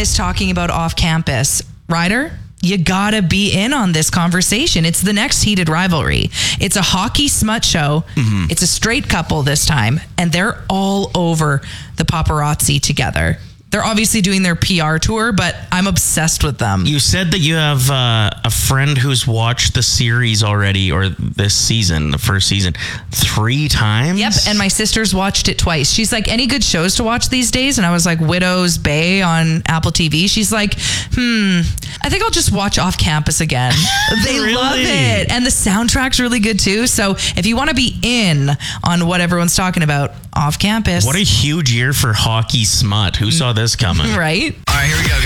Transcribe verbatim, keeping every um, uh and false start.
is talking about off campus. Ryder, you gotta be in on this conversation. It's the next heated rivalry. It's a hockey smut show. Mm-hmm. It's a straight couple this time, and they're all over the paparazzi together. They're obviously doing their P R tour, but I'm obsessed with them. You said that you have uh, a friend who's watched the series already, or this season, the first season, three times? Yep, and my sister's watched it twice. She's like, any good shows to watch these days? And I was like, Widow's Bay on Apple T V. She's like, hmm, I think I'll just watch Off Campus again. They Really? love it. And the soundtrack's really good too. So if you want to be in on what everyone's talking about, Off Campus. What a huge year for hockey smut. Who saw this coming? Right? All right, here we go.